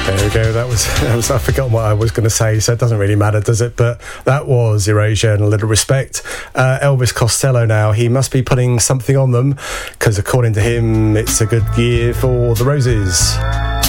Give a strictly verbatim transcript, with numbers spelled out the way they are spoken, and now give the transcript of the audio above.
There we go. That was, that was, I've forgotten what I was going to say, so it doesn't really matter, does it? But that was Erasure and A Little Respect. Uh, Elvis Costello now, he must be putting something on them, because according to him, it's a good year for the Roses.